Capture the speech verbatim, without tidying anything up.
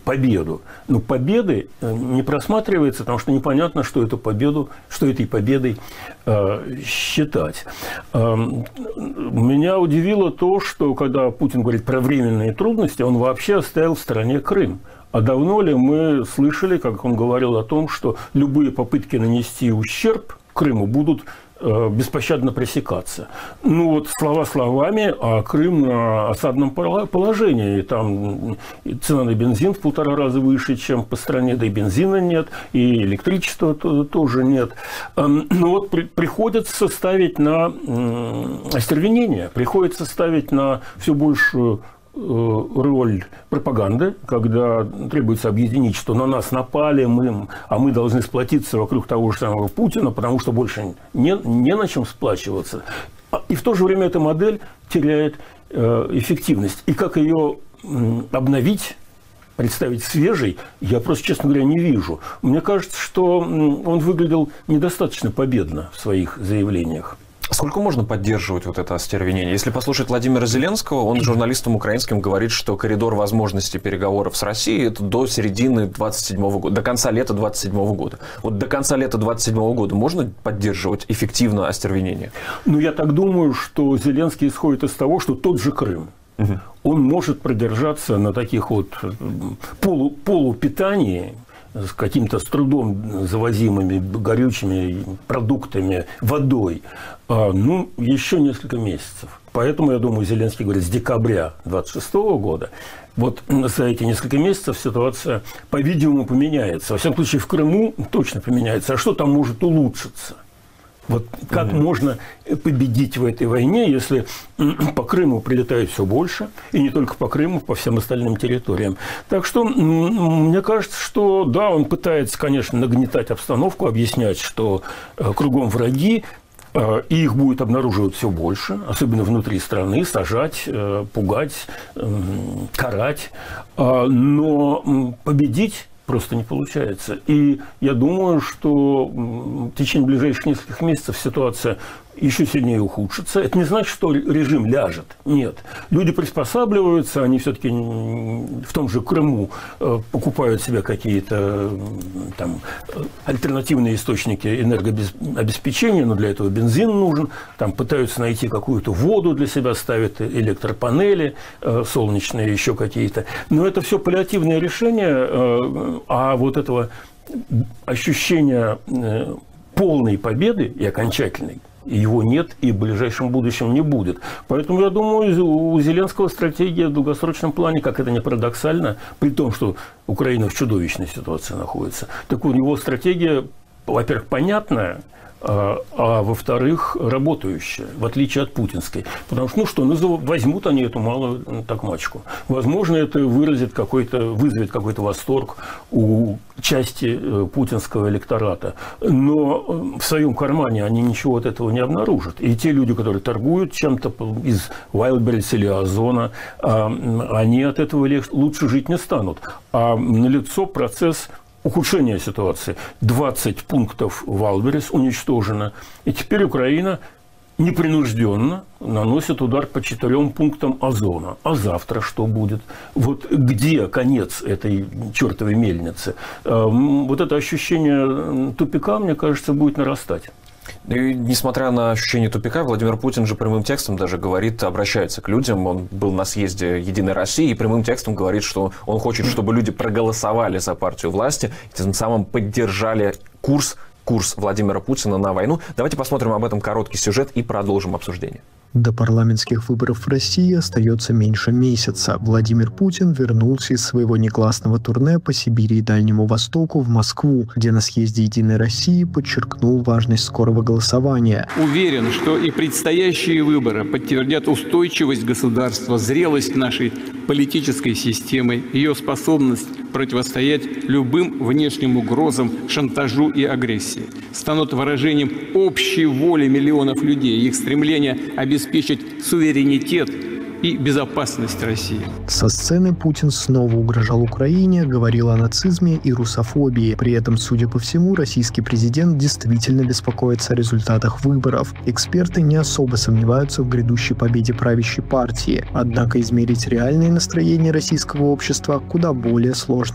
победу. Но победы не просматривается, потому что непонятно, что эту победу, что этой победой э, считать. Э, меня удивило то, что когда Путин говорит про временные трудности, он вообще оставил в стороне Крым. А давно ли мы слышали, как он говорил о том, что любые попытки нанести ущерб Крыму будут беспощадно пресекаться. Ну вот слова словами, а Крым на осадном положении. Там цена на бензин в полтора раза выше, чем по стране, да и бензина нет, и электричества тоже нет. Ну вот приходится ставить на остервенение, приходится ставить на все большую роль пропаганды, когда требуется объединить, что на нас напали, мы, а мы должны сплотиться вокруг того же самого Путина, потому что больше не, не на чем сплачиваться. И в то же время эта модель теряет эффективность. И как ее обновить, представить свежей, я просто, честно говоря, не вижу. Мне кажется, что он выглядел недостаточно победно в своих заявлениях. Сколько можно поддерживать вот это остервенение? Если послушать Владимира Зеленского, он журналистам украинским говорит, что коридор возможностей переговоров с Россией – это до середины двадцать седьмого года, до конца лета двадцать седьмого года. Вот до конца лета двадцать седьмого года можно поддерживать эффективно остервенение? Ну, я так думаю, что Зеленский исходит из того, что тот же Крым, угу. он может продержаться на таких вот полу, полупитании, с каким-то с трудом завозимыми горючими продуктами, водой, ну, еще несколько месяцев. Поэтому, я думаю, Зеленский говорит, с декабря двадцать шестого года, вот за эти несколько месяцев ситуация, по-видимому, поменяется. Во всяком случае, в Крыму точно поменяется. А что там может улучшиться? Вот как mm-hmm. можно победить в этой войне, если по Крыму прилетает все больше, и не только по Крыму, по всем остальным территориям. Так что мне кажется, что да, он пытается, конечно, нагнетать обстановку, объяснять, что кругом враги, и их будет обнаруживать все больше, особенно внутри страны, сажать, пугать, карать. Но победить просто не получается. И я думаю, что в течение ближайших нескольких месяцев ситуация еще сильнее ухудшится. Это не значит, что режим ляжет. Нет. Люди приспосабливаются, они все-таки в том же Крыму покупают себе какие-то там альтернативные источники энергообеспечения, но для этого бензин нужен, там пытаются найти какую-то воду для себя, ставят электропанели солнечные, еще какие-то. Но это все паллиативные решения, а вот этого ощущения полной победы и окончательной его нет и в ближайшем будущем не будет. Поэтому, я думаю, у Зеленского стратегия в долгосрочном плане, как это ни парадоксально, при том, что Украина в чудовищной ситуации находится, так у него стратегия, во-первых, понятная, а, а во-вторых, работающая, в отличие от путинской. Потому что, ну что, назов... возьмут они эту малую такмачку. Возможно, это выразит какой-то, вызовет какой-то восторг у части путинского электората. Но в своем кармане они ничего от этого не обнаружат. И те люди, которые торгуют чем-то из Wildberries или Озона, они от этого лучше жить не станут. А налицо процесс ухудшение ситуации. двадцать пунктов Wildberries уничтожено. И теперь Украина непринужденно наносит удар по четырем пунктам Озона. А завтра что будет? Вот где конец этой чертовой мельницы? Вот это ощущение тупика, мне кажется, будет нарастать. И, несмотря на ощущение тупика, Владимир Путин же прямым текстом даже говорит, обращается к людям. Он был на съезде «Единой России» и прямым текстом говорит, что он хочет, чтобы люди проголосовали за партию власти и тем самым поддержали курс, курс Владимира Путина на войну. Давайте посмотрим об этом короткий сюжет и продолжим обсуждение. До парламентских выборов в России остается меньше месяца. Владимир Путин вернулся из своего негласного турне по Сибири и Дальнему Востоку в Москву, где на съезде «Единой России» подчеркнул важность скорого голосования. Уверен, что и предстоящие выборы подтвердят устойчивость государства, зрелость нашей политической системы, ее способность противостоять любым внешним угрозам, шантажу и агрессии. Станут выражением общей воли миллионов людей, их стремления обеспечить суверенитет и безопасность России. Со сцены Путин снова угрожал Украине, говорил о нацизме и русофобии. При этом, судя по всему, российский президент действительно беспокоится о результатах выборов. Эксперты не особо сомневаются в грядущей победе правящей партии. Однако измерить реальные настроения российского общества куда более сложно.